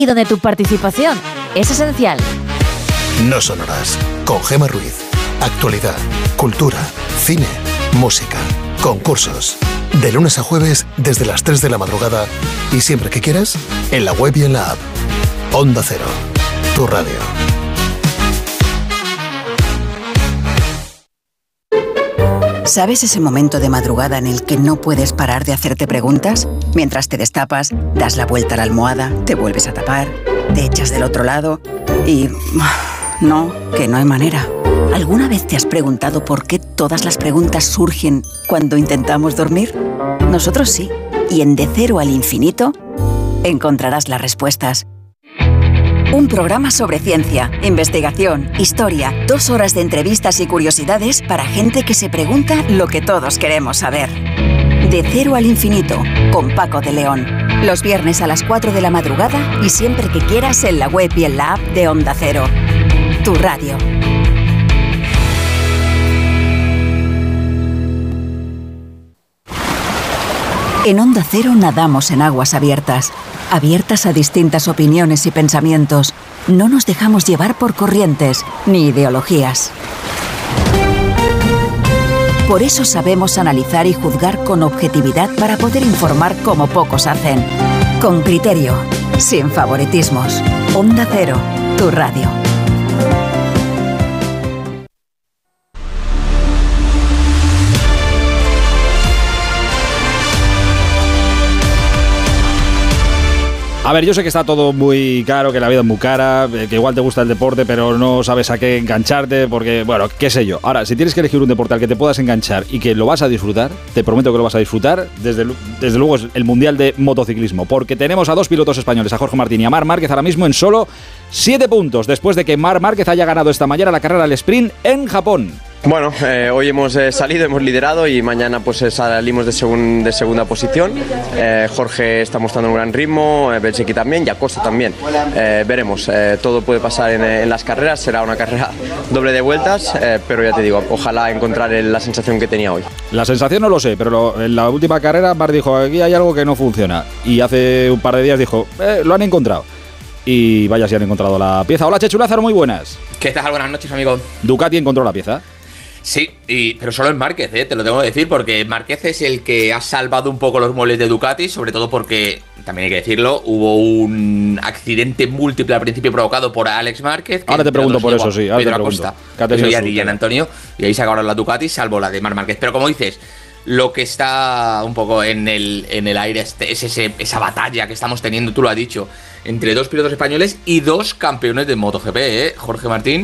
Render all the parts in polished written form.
y donde tu participación es esencial. No son horas, con Gemma Ruiz. Actualidad, cultura, cine, música, concursos. De lunes a jueves desde las 3 de la madrugada y siempre que quieras, en la web y en la app. Onda Cero, tu radio. ¿Sabes ese momento de madrugada en el que no puedes parar de hacerte preguntas? Mientras te destapas, das la vuelta a la almohada, te vuelves a tapar, te echas del otro lado y... no, que no hay manera. ¿Alguna vez te has preguntado por qué todas las preguntas surgen cuando intentamos dormir? Nosotros sí. Y en De Cero al Infinito encontrarás las respuestas. Un programa sobre ciencia, investigación, historia, 2 horas de entrevistas y curiosidades para gente que se pregunta lo que todos queremos saber. De Cero al Infinito, con Paco de León. Los viernes a las 4 de la madrugada y siempre que quieras en la web y en la app de Onda Cero. Tu radio. En Onda Cero nadamos en aguas abiertas, abiertas a distintas opiniones y pensamientos. No nos dejamos llevar por corrientes ni ideologías. Por eso sabemos analizar y juzgar con objetividad para poder informar como pocos hacen. Con criterio, sin favoritismos. Onda Cero, tu radio. A ver, yo sé que está todo muy caro, que la vida es muy cara, que igual te gusta el deporte, pero no sabes a qué engancharte, porque, bueno, qué sé yo. Ahora, si tienes que elegir un deporte al que te puedas enganchar y que lo vas a disfrutar, te prometo que lo vas a disfrutar, desde luego es el Mundial de Motociclismo, porque tenemos a 2 pilotos españoles, a Jorge Martín y a Marc Márquez, ahora mismo en solo 7 puntos, después de que Marc Márquez haya ganado esta mañana la carrera al sprint en Japón. Bueno, hoy hemos salido, hemos liderado y mañana pues salimos de segunda posición. Jorge está mostrando un gran ritmo, Bezzecchi también y Acosta también. Veremos, todo puede pasar en las carreras, será una carrera doble de vueltas, pero ya te digo, ojalá encontrar la sensación que tenía hoy. La sensación no lo sé, pero en la última carrera Marc dijo, aquí hay algo que no funciona, y hace un par de días dijo, lo han encontrado. Y vaya si han encontrado la pieza. Hola Chechu Lázaro, muy buenas. ¿Qué tal? Buenas noches, amigo. Ducati encontró la pieza. Sí, pero solo en Márquez, te lo tengo que decir, porque Márquez es el que ha salvado un poco los muebles de Ducati, sobre todo porque, también hay que decirlo, hubo un accidente múltiple al principio provocado por Alex Márquez. Ahora te pregunto por eso, sí. Ahora Pedro te pregunto. Acosta, eso ya Guillén Antonio, y ahí se acabaron la Ducati, salvo la de Marc Márquez. Pero como dices, lo que está un poco en el aire es esa batalla que estamos teniendo, tú lo has dicho, entre 2 pilotos españoles y 2 campeones de MotoGP, Jorge Martín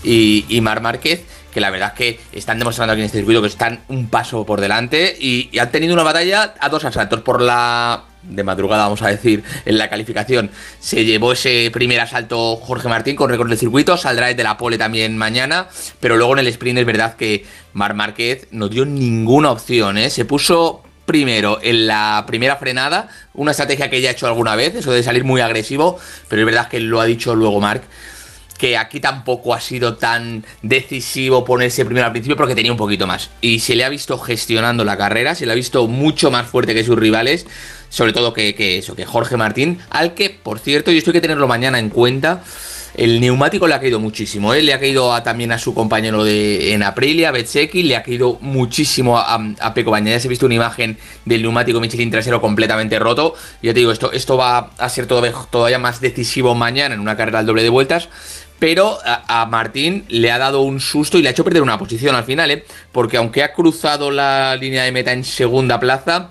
y Marc Márquez, que la verdad es que están demostrando aquí en este circuito que están un paso por delante y han tenido una batalla a 2 asaltos. Por la de madrugada, vamos a decir, en la calificación se llevó ese primer asalto Jorge Martín con récord del circuito, saldrá desde la pole también mañana, pero luego en el sprint es verdad que Marc Márquez no dio ninguna opción, se puso primero en la primera frenada, una estrategia que ya ha hecho alguna vez, eso de salir muy agresivo, pero es verdad que lo ha dicho luego Marc, que aquí tampoco ha sido tan decisivo ponerse primero al principio porque tenía un poquito más. Y se le ha visto gestionando la carrera, se le ha visto mucho más fuerte que sus rivales, sobre todo que Jorge Martín, al que, por cierto, y esto hay que tenerlo mañana en cuenta, el neumático le ha caído muchísimo, le ha caído también a su compañero en Aprilia, Bezzecchi, le ha caído muchísimo a Pecco Bagnaia. Ya se ha visto una imagen del neumático Michelin trasero completamente roto. Ya te digo, esto va a ser todavía más decisivo mañana en una carrera al doble de vueltas. Pero a Martín le ha dado un susto y le ha hecho perder una posición al final, porque aunque ha cruzado la línea de meta en segunda plaza,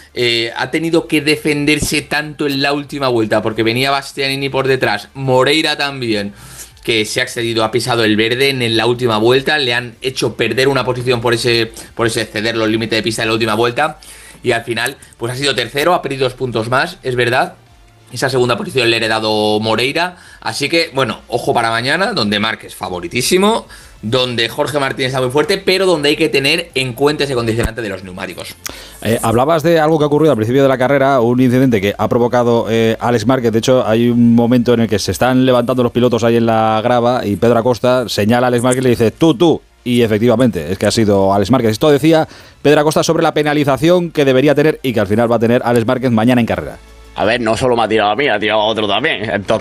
ha tenido que defenderse tanto en la última vuelta, porque venía Bastianini por detrás, Moreira también, que se ha excedido, ha pisado el verde en la última vuelta, le han hecho perder una posición por ese exceder los límites de pista en la última vuelta, y al final pues ha sido tercero, ha perdido 2 puntos más, es verdad. Esa segunda posición le ha heredado Moreira. Así que, bueno, ojo para mañana, donde Marc es favoritísimo, donde Jorge Martín está muy fuerte, pero donde hay que tener en cuenta ese condicionante de los neumáticos. Hablabas de algo que ha ocurrido al principio de la carrera, un incidente que ha provocado Alex Márquez. De hecho, hay un momento en el que se están levantando los pilotos ahí en la grava y Pedro Acosta señala a Alex Márquez y le dice tú. Y efectivamente, es que ha sido Alex Márquez. Esto decía Pedro Acosta sobre la penalización que debería tener y que al final va a tener Alex Márquez mañana en carrera. A ver, no solo me ha tirado a mí, ha tirado a otro también. Entonces,